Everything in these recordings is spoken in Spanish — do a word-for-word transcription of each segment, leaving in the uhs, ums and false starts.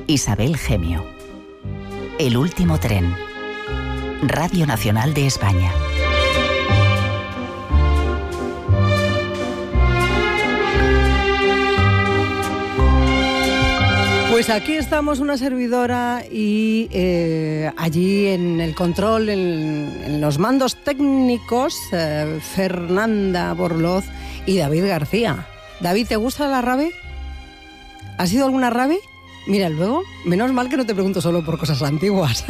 Isabel Gemio. El último tren. Radio Nacional de España. Pues aquí estamos una servidora y eh, allí en el control, en, en los mandos técnicos, eh, Fernanda Borloz y David García. David, ¿te gusta la rave? ¿Has ido a alguna rave? Mira, luego, menos mal que no te pregunto solo por cosas antiguas.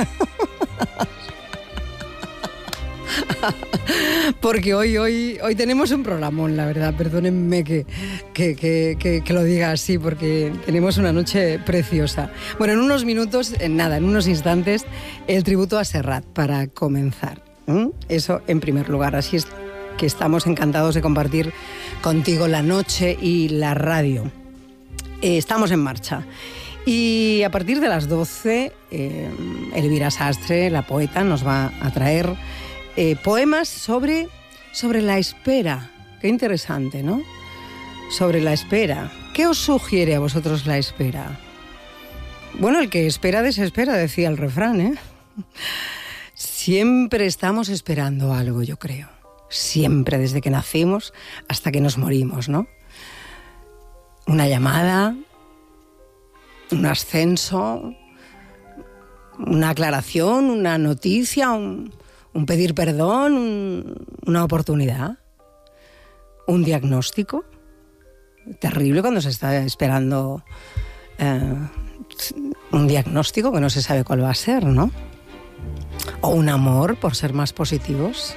Porque hoy, hoy, hoy tenemos un programón, la verdad. Perdónenme que, que, que, que, que lo diga así, porque tenemos una noche preciosa. Bueno, en unos minutos, en nada, en unos instantes, el tributo a Serrat para comenzar. ¿Mm? Eso en primer lugar. Así es que estamos encantados de compartir contigo la noche y la radio. Eh, estamos en marcha. Y a partir de las doce, eh, Elvira Sastre, la poeta, nos va a traer Eh, poemas sobre, sobre la espera. Qué interesante, ¿no? Sobre la espera. ¿Qué os sugiere a vosotros la espera? Bueno, el que espera desespera, decía el refrán, ¿eh? Siempre estamos esperando algo, yo creo. Siempre, desde que nacimos hasta que nos morimos, ¿no? Una llamada, un ascenso, una aclaración, una noticia, un... un pedir perdón, un, una oportunidad, un diagnóstico. Terrible cuando se está esperando eh, un diagnóstico que no se sabe cuál va a ser, ¿no? O un amor, por ser más positivos.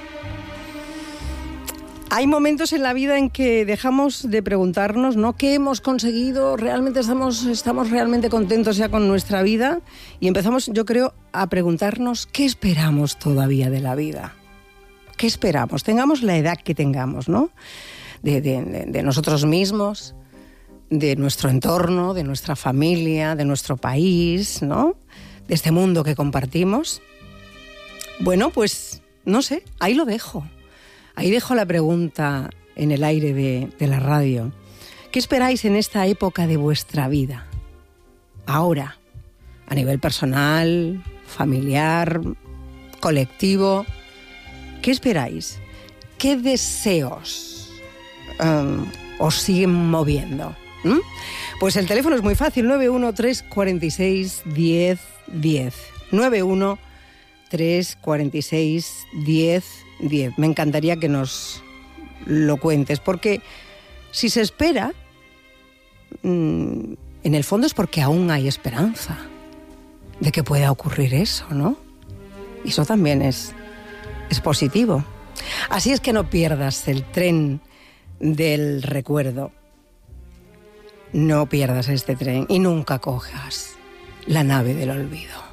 Hay momentos en la vida en que dejamos de preguntarnos, ¿no? ¿Qué hemos conseguido? ¿Realmente estamos, estamos realmente contentos ya con nuestra vida? Y empezamos, yo creo, a preguntarnos ¿qué esperamos todavía de la vida? ¿Qué esperamos? Tengamos la edad que tengamos, ¿no? De, de, de nosotros mismos, de nuestro entorno, de nuestra familia, de nuestro país, ¿no? De este mundo que compartimos. Bueno, pues, no sé, ahí lo dejo. Ahí dejo la pregunta en el aire de, de la radio. ¿Qué esperáis en esta época de vuestra vida? Ahora, a nivel personal, familiar, colectivo. ¿Qué esperáis? ¿Qué deseos um, os siguen moviendo? ¿Mm? Pues el teléfono es muy fácil, nueve uno tres cuatro seis diez diez. nueve uno tres cuatro seis diez diez. Me encantaría que nos lo cuentes, porque si se espera, mmm, en el fondo es porque aún hay esperanza de que pueda ocurrir eso, ¿no? Y eso también es, es positivo. Así es que no pierdas el tren del recuerdo. No pierdas este tren y nunca cojas la nave del olvido.